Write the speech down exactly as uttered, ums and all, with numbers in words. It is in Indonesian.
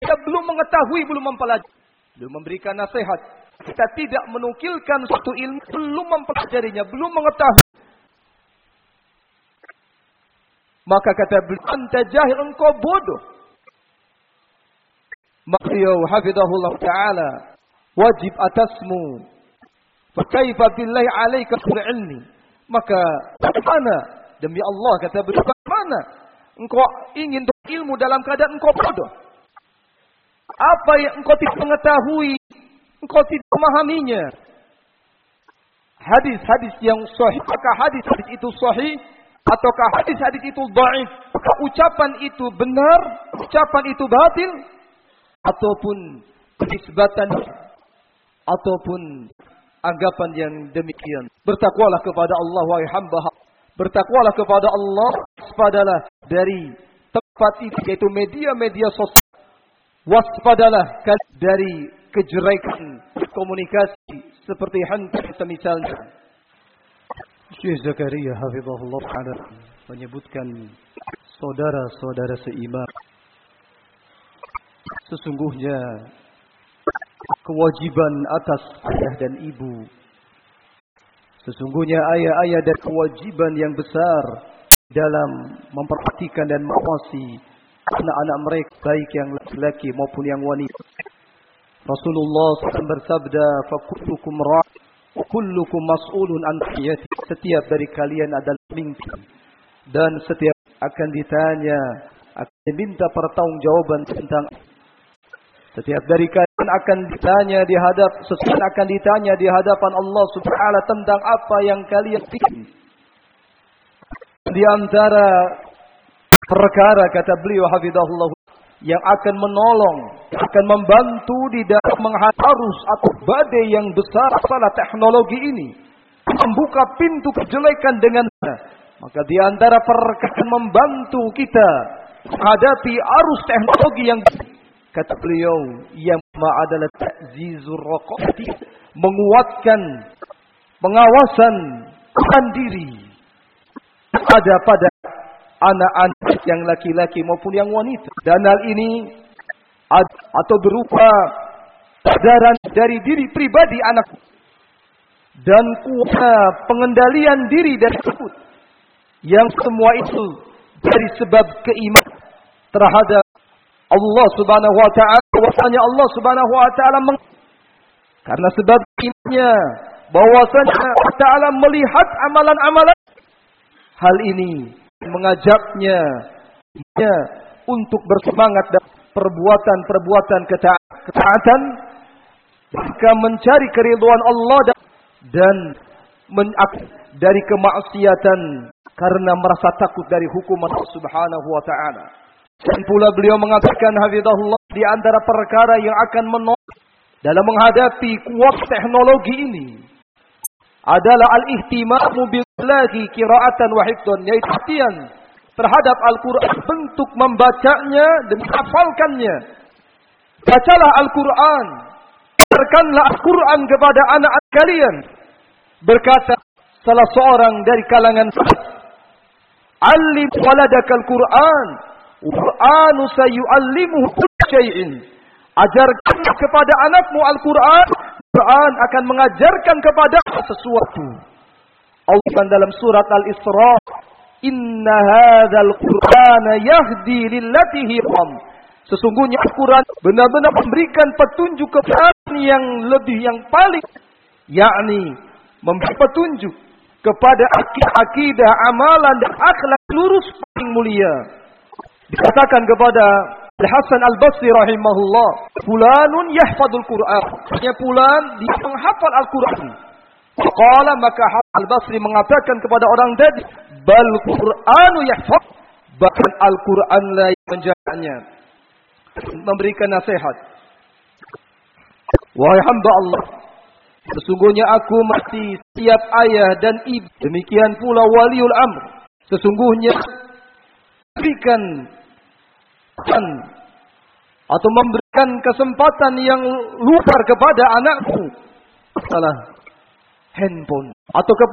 Kita belum mengetahui, belum mempelajari, belum memberikan nasihat. Kita tidak menukilkan suatu ilmu, belum mempelajarinya, belum mengetahui. Maka kata beliau, anta jahil, engkau bodoh. Maka beliau hafizahullah ta'ala, wajib atasmu. Fakaifa billahi alaika ilmi. Maka bagaimana? Demi Allah kata beliau, bagaimana engkau ingin ilmu dalam keadaan engkau bodoh? Apa yang engkau tidak mengetahui, engkau tidak memahaminya. Hadis-hadis yang sahih, apakah hadis-hadis itu sahih ataukah hadis-hadis itu dhaif? Apakah ucapan itu benar, ucapan itu batil, ataupun nisbatan, ataupun anggapan yang demikian. Bertakwalah kepada Allah wahai hamba. Bertakwalah kepada Allah, waspadalah dari tempat itu, yaitu media-media sosial. Waspadalah dari kejelekan komunikasi seperti handphone semisalnya. Syekh Zakaria hafizahullah ta'ala menyebutkan saudara-saudara seiman, sesungguhnya kewajiban atas ayah dan ibu, sesungguhnya ayah-ayah dan kewajiban yang besar dalam memperhatikan dan mengawasi anak-anak mereka, baik yang laki-laki maupun yang wanita. Rasulullah shallallahu alaihi wasallam bersabda, "Fakullukum ra', kullukum mas'ulun an ra'iyati." Setiap dari kalian adalah pemimpin dan setiap akan ditanya, akan diminta pertanggungjawaban tentang. Setiap dari kalian akan ditanya di hadap, sesuatu akan ditanya di hadapan Allah Subhanahu wa taala tentang apa yang kalian bikin. Di antara perkara kata beliau hafizahullah yang akan menolong, akan membantu di dalam menghadapi arus atau badai yang besar masalah teknologi ini, membuka pintu kejelekan dengan maka di antara perkara membantu kita menghadapi arus teknologi yang kata beliau yang adalah ta'zizur raqabati, menguatkan pengawasan diri ada pada anak-anak yang laki-laki maupun yang wanita. Dan hal ini atau berupa kesadaran dari diri pribadi anak dan kuasa pengendalian diri dari tersebut, yang semua itu dari sebab keimanan terhadap Allah Subhanahu wa taala. Bahwasanya Allah Subhanahu wa taala meng- karena sebab imannya bahwasanya Allah taala melihat amalan-amalan. Hal ini mengajaknya ya, untuk bersemangat dan perbuatan-perbuatan ketaatan, jika mencari keridhaan Allah dan, dan men, dari kemaksiatan karena merasa takut dari hukum Allah Subhanahu wa taala. Dan pula beliau mengatakan hafizahullah, di antara perkara yang akan menolong dalam menghadapi kuat teknologi ini adalah al-ihtimamu billahi qira'atan wa hifdhan, yaitu perhatian terhadap Al-Quran, bentuk membacanya dan menghafalkannya. Bacalah Al-Quran, ajarkanlah Al-Quran kepada anak-anak kalian. Berkata salah seorang dari kalangan salaf, "Allim waladakal Quran, Qur'anu sayu'allimuhu kulla syai'in." Ajarkan kepada anakmu Al-Quran, Quran akan mengajarkan kepada sesuatu. Allah dalam surat Al-Isra, "Inna hadzal Qur'ana yahdi lillati hiya aqwam." Sesungguhnya Al-Quran benar-benar memberikan petunjuk kepada yang lebih yang paling, yakni memberi petunjuk kepada akidah, amalan dan akhlak lurus paling mulia. Dikatakan kepada Al-Hasan Al-Basri rahimahullah, "Fulanun yahfadul Qur'an." Artinya fulan dia menghafal Al-Quran. Qala, maka Al-Basri mengatakan kepada orang tadi, "Bal Qur'anu yahfad." Bahkan Al-Quran lah yang menjaganya. Memberikan nasihat, "Wahai hamba Allah, sesungguhnya aku masih setiap ayah dan ibu, demikian pula waliul amr. Sesungguhnya berikan atau memberikan kesempatan yang luar kepada anakku masalah handphone atau kepada